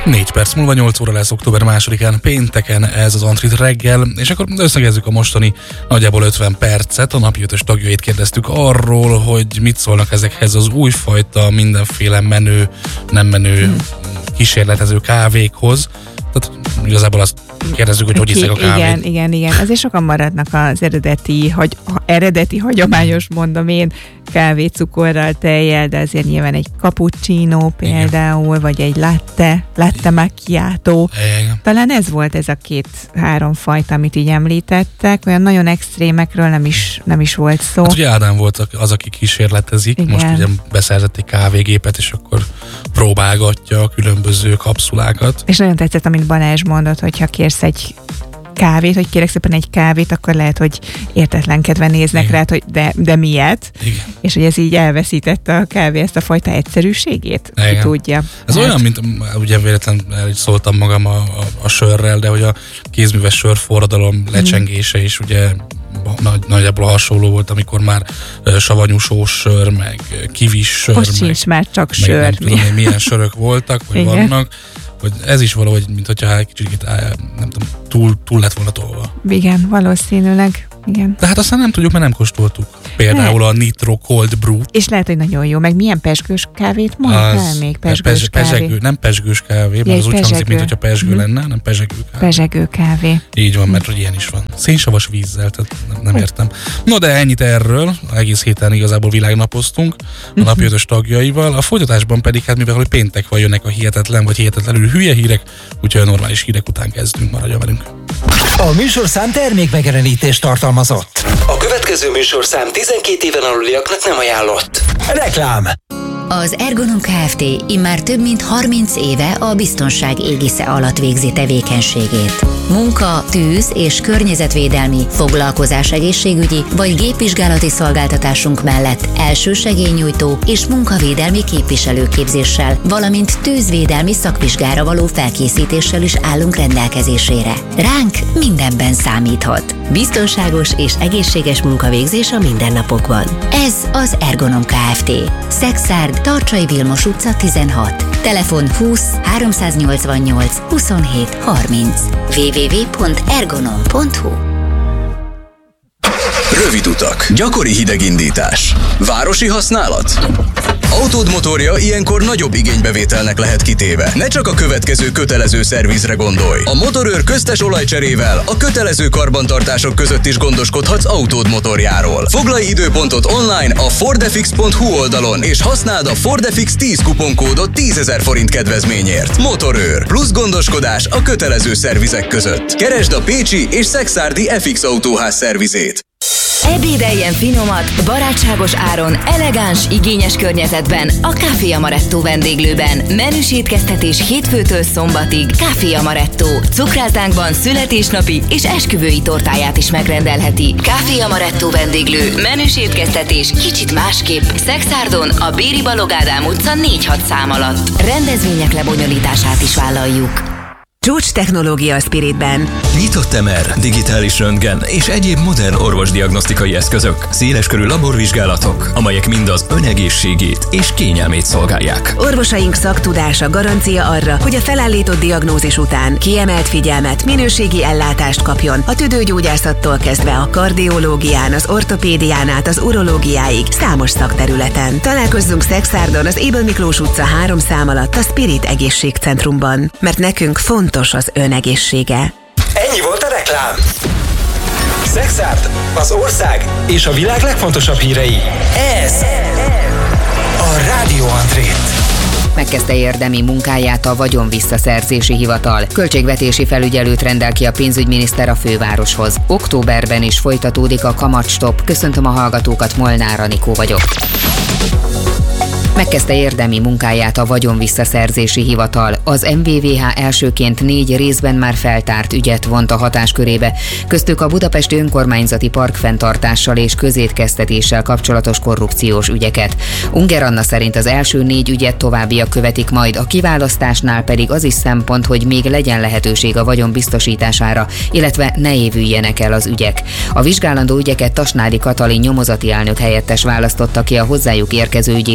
4 perc múlva 8 óra lesz október 2-án, pénteken ez az Antrit reggel, és akkor összegezzük a mostani nagyjából 50 percet. A napi 5-ös tagjait kérdeztük arról, hogy mit szólnak ezekhez az újfajta mindenféle menő, nem menő kísérletező kávékhoz. Tehát igazából azt kérdezzük, hogy hiszek a kávét. Igen. Azért sokan maradnak az eredeti hagyományos, mondom én, kávé cukorral, tejjel, de azért nyilván egy cappuccino például, igen. Vagy egy latte macchiato. Igen. Talán ez volt ez a 2-3 fajta, amit így említettek, olyan nagyon extrémekről nem is volt szó. Hát ugye Ádám volt az, aki kísérletezik, igen. Most ugye beszerzett egy kávégépet, és akkor próbálgatja a különböző kapszulákat. És nagyon tetszett, amit Balázs mondott, hogyha kérsz egy kávét, hogy kérek szépen egy kávét, akkor lehet, hogy értetlenkedve néznek rá, hogy de miért? Igen. És hogy ez így elveszítette a kávé ezt a fajta egyszerűségét? Ki tudja. Ez olyan, mint ugye véletlenül el is szóltam magam a sörrel, de hogy a kézműves sörforradalom lecsengése is ugye nagyjából hasonló volt, amikor már savanyú sós-sör, meg kivis sör. Most sincs már csak sör. Nem tudom, hogy milyen sörök voltak, vagy vannak. Hogy ez is valahogy, mint hogyha egy kicsit, nem tudom, túl lett volna tolva. Igen, valószínűleg. Igen. De hát aztán nem tudjuk, mert nem kóstoltuk. Például a Nitro Cold Brew. És lehet, hogy nagyon jó. Meg milyen pezsgős kávét mondtál még? Pezsgős kávé. Nem pezsgős kávé, mert az úgy hangzik, mint hogyha pezsgő lenne, hanem pezsegő kávé. Pezsegő kávé. Így van, mert hogy ilyen is van. Szénsavas vízzel, tehát nem értem. No, de ennyit erről. Egész héten igazából világnapoztunk a napi 5-ös tagjaival. A folytatásban pedig, hát mivel hogy péntek van, jönnek a hihetetlen vagy hihetetlenül hülye hírek, úgyhogy a normális hírek után kezdünk, maradjon velünk. A műsorszám termékmegjelenítést tartalmazott. A következő műsorszám 12 éven aluliaknak nem ajánlott. Reklám. Az Ergonom Kft. Immár több mint 30 éve a biztonság égisze alatt végzi tevékenységét. Munka, tűz és környezetvédelmi, foglalkozás egészségügyi vagy gépvizsgálati szolgáltatásunk mellett elsősegélynyújtó és munkavédelmi képviselőképzéssel, valamint tűzvédelmi szakvizsgára való felkészítéssel is állunk rendelkezésére. Ránk mindenben számíthat. Biztonságos és egészséges munkavégzés a mindennapokban. Ez az Ergonom Kft. Szexárd, Tarcsai Vilmos utca 16. Telefon 20 388 27 30. www.ergonom.hu. Rövid utak, gyakori hidegindítás, városi használat. Autód motorja ilyenkor nagyobb igénybevételnek lehet kitéve. Ne csak a következő kötelező szervizre gondolj. A Motorőr köztes olajcserével a kötelező karbantartások között is gondoskodhatsz autód motorjáról. Foglalj időpontot online a fordefix.hu oldalon, és használd a Fordefix 10 kuponkódot 10 000 forint kedvezményért. Motorőr. Plusz gondoskodás a kötelező szervizek között. Keresd a pécsi és szekszárdi FX Autóház szervizét. Ebédeljen finomat, barátságos áron, elegáns, igényes környezetben a Café Amaretto vendéglőben. Menüs étkeztetés hétfőtől szombatig. Café Amaretto. Cukráltánkban születésnapi és esküvői tortáját is megrendelheti. Café Amaretto vendéglő. Menüs étkeztetés kicsit másképp. Szexárdon a Béri Balogh Ádám utca 4-6 szám alatt. Rendezvények lebonyolítását is vállaljuk. Csúcs technológia a Spiritben. Nyitott MR, digitális röntgen és egyéb modern orvosdiagnosztikai eszközök, széleskörű laborvizsgálatok, amelyek mind az önegészségét és kényelmét szolgálják. Orvosaink szaktudása garancia arra, hogy a felállított diagnózis után kiemelt figyelmet, minőségi ellátást kapjon a tüdőgyógyászattól kezdve a kardiológián, az ortopédián át az urológiáig számos szakterületen. Találkozzunk Szexárdon az Ébel Miklós utca 3 szám alatt a Spirit Egészségcentrumban, mert nekünk fontos az önegészsége. Ennyi volt a reklám. Szexárd, az ország és a világ legfontosabb hírei. Ez a Rádió Antrét. Megkezdte érdemi munkáját a Vagyonvisszaszerzési Hivatal. Költségvetési felügyelőt rendel ki a pénzügyminiszter a fővároshoz. Októberben is folytatódik a kamatstop. Köszöntöm a hallgatókat, Molnár Anikó vagyok. Megkezdte érdemi munkáját a Vagyonvisszaszerzési Hivatal. Az MVVH elsőként 4 részben már feltárt ügyet vont a hatáskörébe, köztük a budapesti önkormányzati parkfenntartással és közétkeztetéssel kapcsolatos korrupciós ügyeket. Unger Anna szerint az első 4 ügyet továbbiak követik majd, a kiválasztásnál pedig az is szempont, hogy még legyen lehetőség a vagyon biztosítására, illetve ne évüljenek el az ügyek. A vizsgálandó ügyeket Tasnádi Katalin nyomozati elnök helyettes választotta ki a hozzájuk érkező ügyészek ismeretében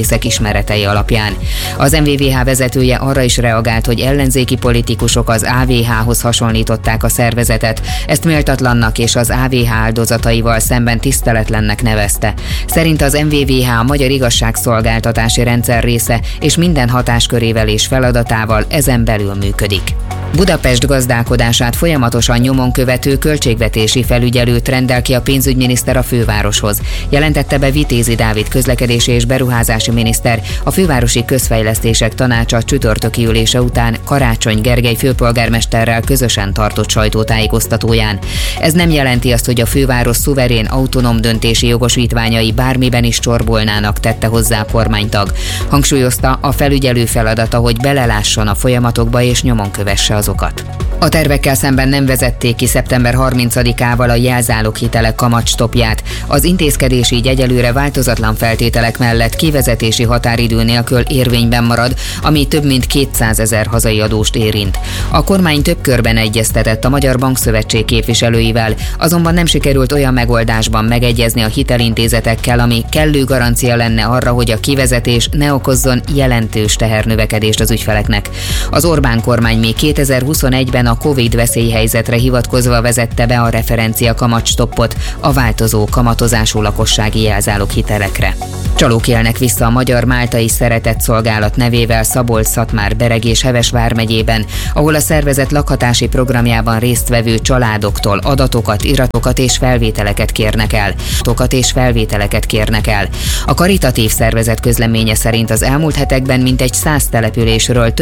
ismeretei alapján. Az MVVH vezetője arra is reagált, hogy ellenzéki politikusok az AVH-hoz hasonlították a szervezetet, ezt méltatlannak és az AVH áldozataival szemben tiszteletlennek nevezte. Szerint az MVVH a magyar igazságszolgáltatási rendszer része, és minden hatáskörével és feladatával ezen belül működik. Budapest gazdálkodását folyamatosan nyomon követő költségvetési felügyelőt rendel ki a pénzügyminiszter a fővároshoz. Jelentette be Vitézi Dávid közlekedési és beruházási miniszter a Fővárosi Közfejlesztések Tanácsa csütörtöki ülése után Karácsony Gergely főpolgármesterrel közösen tartott sajtótájékoztatóján. Ez nem jelenti azt, hogy a főváros szuverén autonóm döntési jogosítványai bármiben is csorbolnának, tette hozzá a kormánytag. Hangsúlyozta, a felügyelő feladata, hogy belelásson a folyamatokba és nyomon kövesse azokat. A tervekkel szemben nem vezették ki szeptember 30-ával a jelzáloghitelek kamatstoppját. Az intézkedés így egyelőre változatlan feltételek mellett kivezetési határidő nélkül érvényben marad, ami több mint 200 000 hazai adóst érint. A kormány több körben egyeztetett a Magyar Bankszövetség képviselőivel, azonban nem sikerült olyan megoldásban megegyezni a hitelintézetekkel, ami kellő garancia lenne arra, hogy a kivezetés ne okozzon jelentős tehernövekedést az ügyfeleknek. Az Orbán kormány még 2021-ben a Covid veszélyhelyzetre hivatkozva vezette be a referencia kamatstoppot a változó kamatozású lakossági jelzáloghitelekre. Csalók élnek vissza a Magyar Máltai Szeretett Szolgálat nevével Szabolcs-Szatmár-Bereg és Heves vármegyében, ahol a szervezet lakhatási programjában résztvevő családoktól adatokat, iratokat és felvételeket kérnek el. A karitatív szervezet közleménye szerint az elmúlt hetekben mintegy 100 településről